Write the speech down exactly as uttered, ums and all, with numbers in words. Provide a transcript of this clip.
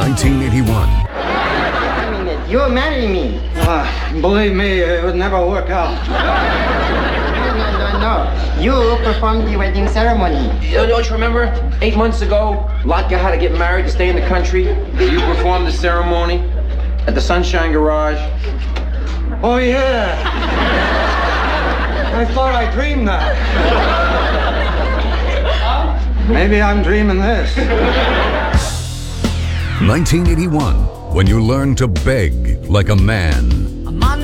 nineteen eighty-one. I mean, you marry me. Uh, believe me, it would never work out. No, no, no, no. You performed the wedding ceremony. Don't you remember? Eight months ago, Latka had to get married to stay in the country. You performed the ceremony at the Sunshine Garage. Oh, yeah. I thought I dreamed that. Maybe I'm dreaming this. nineteen eighty-one, when you learn to beg like a man.